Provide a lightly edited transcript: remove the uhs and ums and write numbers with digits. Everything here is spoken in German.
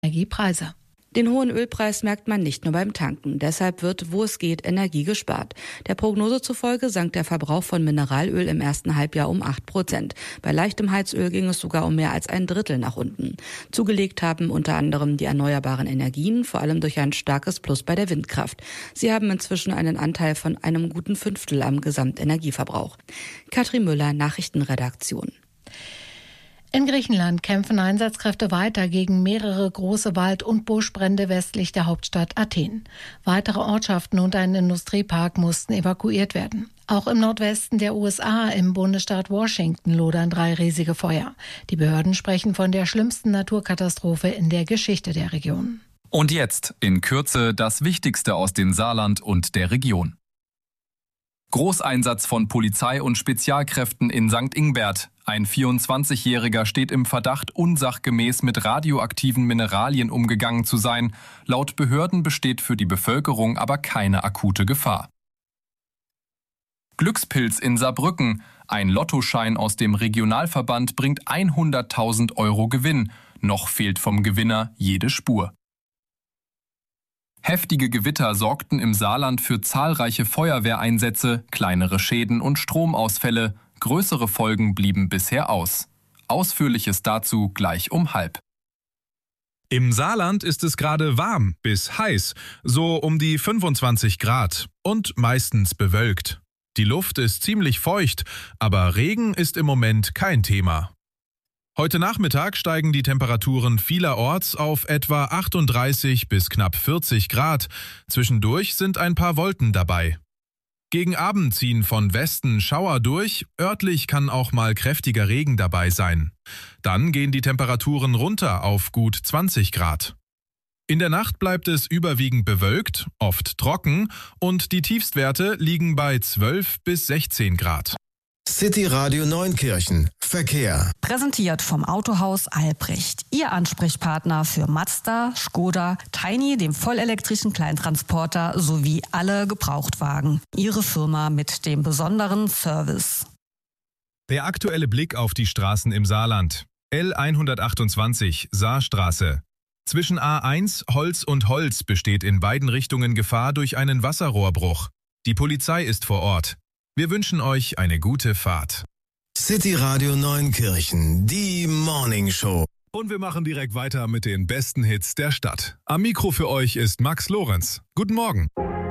Energiepreise. Den hohen Ölpreis merkt man nicht nur beim Tanken. Deshalb wird, wo es geht, Energie gespart. Der Prognose zufolge sank der Verbrauch von Mineralöl im ersten Halbjahr um 8%. Bei leichtem Heizöl ging es sogar um mehr als ein Drittel nach unten. Zugelegt haben unter anderem die erneuerbaren Energien, vor allem durch ein starkes Plus bei der Windkraft. Sie haben inzwischen einen Anteil von einem guten Fünftel am Gesamtenergieverbrauch. Katrin Müller, Nachrichtenredaktion. In Griechenland kämpfen Einsatzkräfte weiter gegen mehrere große Wald- und Buschbrände westlich der Hauptstadt Athen. Weitere Ortschaften und ein Industriepark mussten evakuiert werden. Auch im Nordwesten der USA, im Bundesstaat Washington, lodern 3 riesige Feuer. Die Behörden sprechen von der schlimmsten Naturkatastrophe in der Geschichte der Region. Und jetzt in Kürze das Wichtigste aus dem Saarland und der Region. Großeinsatz von Polizei und Spezialkräften in St. Ingbert. Ein 24-Jähriger steht im Verdacht, unsachgemäß mit radioaktiven Mineralien umgegangen zu sein. Laut Behörden besteht für die Bevölkerung aber keine akute Gefahr. Glückspilz in Saarbrücken. Ein Lottoschein aus dem Regionalverband bringt 100.000 € Gewinn. Noch fehlt vom Gewinner jede Spur. Heftige Gewitter sorgten im Saarland für zahlreiche Feuerwehreinsätze, kleinere Schäden und Stromausfälle. Größere Folgen blieben bisher aus. Ausführliches dazu gleich um 12:30. Im Saarland ist es gerade warm bis heiß, so um die 25 Grad und meistens bewölkt. Die Luft ist ziemlich feucht, aber Regen ist im Moment kein Thema. Heute Nachmittag steigen die Temperaturen vielerorts auf etwa 38 bis knapp 40 Grad. Zwischendurch sind ein paar Wolken dabei. Gegen Abend ziehen von Westen Schauer durch, örtlich kann auch mal kräftiger Regen dabei sein. Dann gehen die Temperaturen runter auf gut 20 Grad. In der Nacht bleibt es überwiegend bewölkt, oft trocken und die Tiefstwerte liegen bei 12 bis 16 Grad. City Radio Neunkirchen. Verkehr. Präsentiert vom Autohaus Albrecht. Ihr Ansprechpartner für Mazda, Škoda, Tiny, dem vollelektrischen Kleintransporter sowie alle Gebrauchtwagen. Ihre Firma mit dem besonderen Service. Der aktuelle Blick auf die Straßen im Saarland. L128 Saarstraße. Zwischen A1 Holz und Holz besteht in beiden Richtungen Gefahr durch einen Wasserrohrbruch. Die Polizei ist vor Ort. Wir wünschen euch eine gute Fahrt. City Radio Neunkirchen, die Morning Show. Und wir machen direkt weiter mit den besten Hits der Stadt. Am Mikro für euch ist Max Lorenz. Guten Morgen.